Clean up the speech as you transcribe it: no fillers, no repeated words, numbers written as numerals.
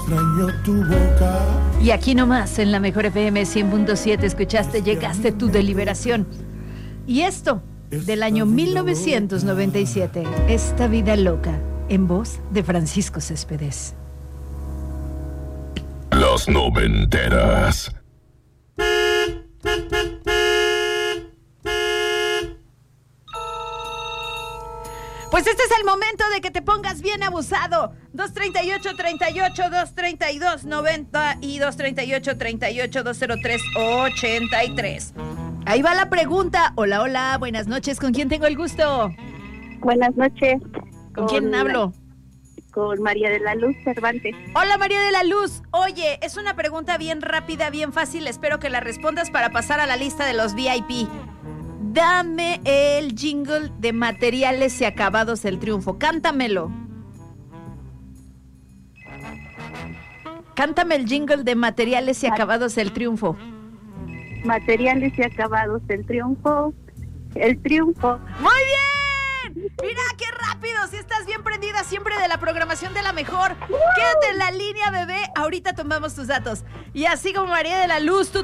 extraño tu boca. Y aquí nomás, en la Mejor FM 100.7, escuchaste Llegaste tu deliberación. Y esto, del año 1997, Esta vida loca, en voz de Francisco Céspedes. Las noventeras. Pues este es el momento de que te pongas bien abusado. 238-38, 232-90 y 238-38-203-83. Ahí va la pregunta. Hola, hola, buenas noches. ¿Con quién tengo el gusto? Buenas noches. ¿Con quién hablo? Con María de la Luz Cervantes. Hola, María de la Luz. Oye, es una pregunta bien rápida, bien fácil. Espero que la respondas para pasar a la lista de los VIP. Dame el jingle de Materiales y Acabados del Triunfo. Cántamelo. Cántame el jingle de Materiales y Acabados del Triunfo. Materiales y Acabados del Triunfo. El triunfo. ¡Muy bien! Mira, qué rápido. Si estás bien prendida siempre de la programación de la mejor. Quédate en la línea, bebé. Ahorita tomamos tus datos. Y así como María de la Luz, tú